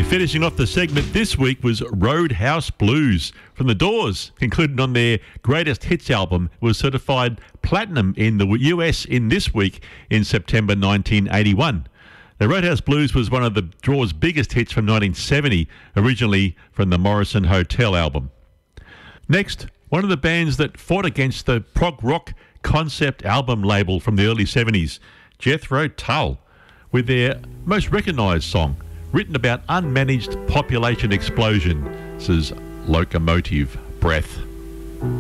And finishing off the segment this week was Roadhouse Blues from The Doors, concluded on their Greatest Hits album, was certified platinum in the US in this week in September 1981. The Roadhouse Blues was one of the Draw's biggest hits from 1970, originally from the Morrison Hotel album. Next, one of the bands that fought against the prog rock concept album label from the early 70s, Jethro Tull, with their most recognised song, written about unmanaged population explosion. This is Locomotive Breath.